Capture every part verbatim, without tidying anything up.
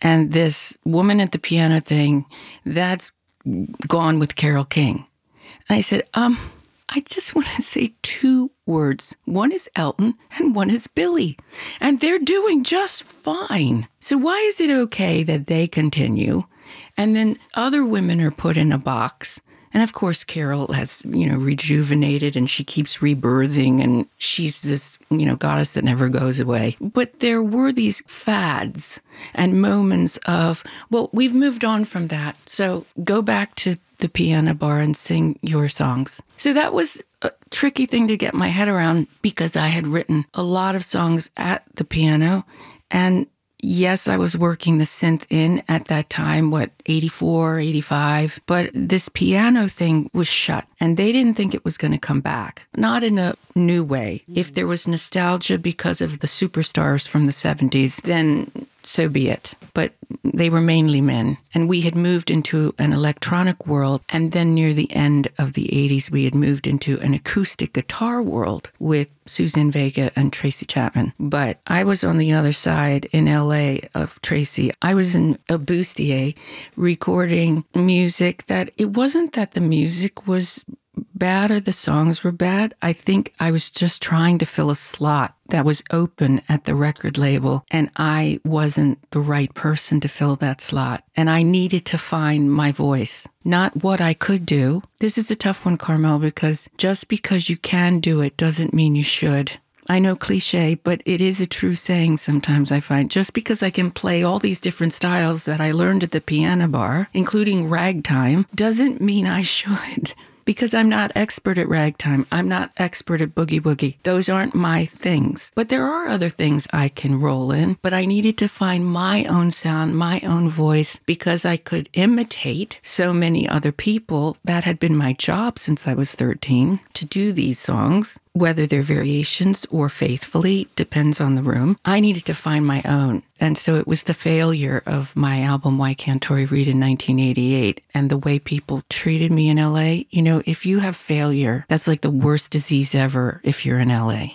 And this woman at the piano thing, that's gone with Carole King. And I said, um, I just want to say two words. One is Elton and one is Billy. And they're doing just fine. So why is it okay that they continue? And then other women are put in a box. And of course, Carole has, you know, rejuvenated and she keeps rebirthing and she's this, you know, goddess that never goes away. But there were these fads and moments of, well, we've moved on from that. So go back to the piano bar and sing your songs. So that was a tricky thing to get my head around because I had written a lot of songs at the piano. And yes, I was working the synth in at that time, what, eighty-four, eighty-five, but this piano thing was shut and they didn't think it was going to come back. Not in a new way. If there was nostalgia because of the superstars from the seventies, then so be it. But they were mainly men. And we had moved into an electronic world. And then near the end of the eighties, we had moved into an acoustic guitar world with Suzanne Vega and Tracy Chapman. But I was on the other side in L A of Tracy. I was in a bustier recording music that it wasn't that the music was bad or the songs were bad. I think I was just trying to fill a slot that was open at the record label, and I wasn't the right person to fill that slot. And I needed to find my voice, not what I could do. This is a tough one, Carmel, because just because you can do it doesn't mean you should. I know cliche, but it is a true saying sometimes I find. Just because I can play all these different styles that I learned at the piano bar, including ragtime, doesn't mean I should. Because I'm not expert at ragtime. I'm not expert at boogie woogie. Those aren't my things. But there are other things I can roll in. But I needed to find my own sound, my own voice, because I could imitate so many other people. That had been my job since I was thirteen, to do these songs. Whether they're variations or faithfully, depends on the room. I needed to find my own. And so it was the failure of my album, Why Can't Tori Read, in nineteen eighty-eight, and the way people treated me in L A. You know, if you have failure, that's like the worst disease ever if you're in L A.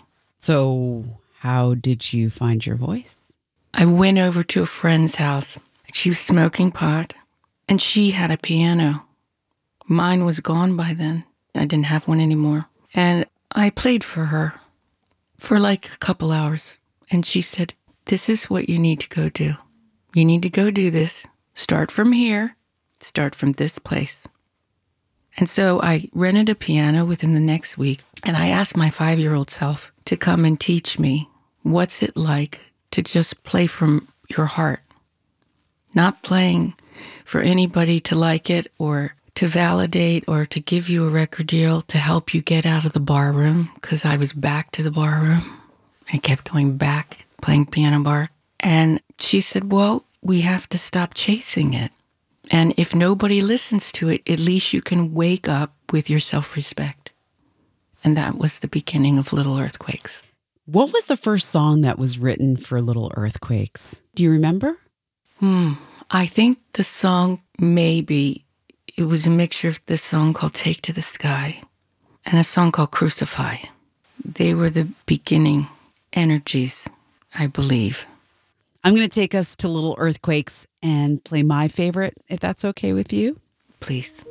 So how did you find your voice? I went over to a friend's house. She was smoking pot, and she had a piano. Mine was gone by then. I didn't have one anymore. And I played for her for like a couple hours. And she said, this is what you need to go do. You need to go do this. Start from here. Start from this place. And so I rented a piano within the next week. And I asked my five-year-old self to come and teach me what's it like to just play from your heart. Not playing for anybody to like it or to validate or to give you a record deal to help you get out of the bar room, because I was back to the bar room. I kept going back, playing piano bar. And she said, well, we have to stop chasing it. And if nobody listens to it, at least you can wake up with your self-respect. And that was the beginning of Little Earthquakes. What was the first song that was written for Little Earthquakes? Do you remember? Hmm. I think the song maybe... It was a mixture of this song called Take to the Sky and a song called Crucify. They were the beginning energies, I believe. I'm going to take us to Little Earthquakes and play my favorite, if that's okay with you. Please.